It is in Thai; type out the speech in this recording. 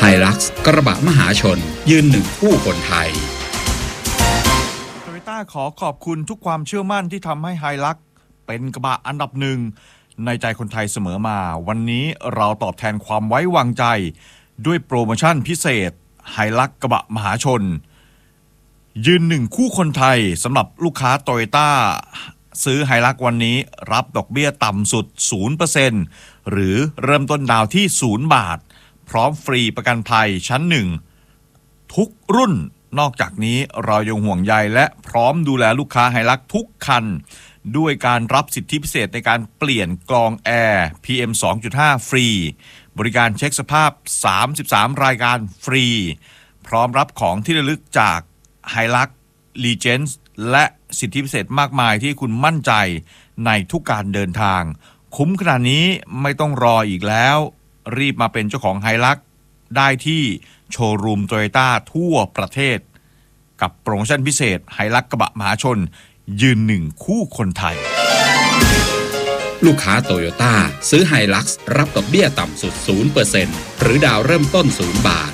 ไฮลักซ์กระบะมหาชนยืนหนึ่งคู่คนไทยโตโยต้าขอขอบคุณทุกความเชื่อมั่นที่ทำให้ไฮลักซ์เป็นกระบะอันดับหนึ่งในใจคนไทยเสมอมาวันนี้เราตอบแทนความไว้วางใจด้วยโปรโมชั่นพิเศษไฮลักซ์กระบะมหาชนยืนหนึ่งคู่คนไทยสำหรับลูกค้าโตโยต้าซื้อไฮลักซ์วันนี้รับดอกเบี้ยต่ำสุด 0% หรือเริ่มต้นดาวที่0 บาทพร้อมฟรีประกันภัยชั้น1ทุกรุ่นนอกจากนี้เรายังห่วงใยและพร้อมดูแลลูกค้าไฮลักซ์ทุกคันด้วยการรับสิทธิพิเศษในการเปลี่ยนกรองแอร์ PM 2.5 ฟรีบริการเช็คสภาพ33รายการฟรีพร้อมรับของที่ระลึกจากไฮลักซ์ Legends และสิทธิพิเศษมากมายที่คุณมั่นใจในทุกการเดินทางคุ้มขนาดนี้ไม่ต้องรออีกแล้วรีบมาเป็นเจ้าของไฮลักซ์ได้ที่โชว์รูมโตโยต้าทั่วประเทศกับโปรโมชั่นพิเศษไฮลักซ์กระบะมหาชนยืนหนึ่งคู่คนไทยลูกค้าโตโยต้าซื้อไฮลักซ์รับดอกเบี้ยต่ำสุด 0% หรือดาวเริ่มต้น0 บาท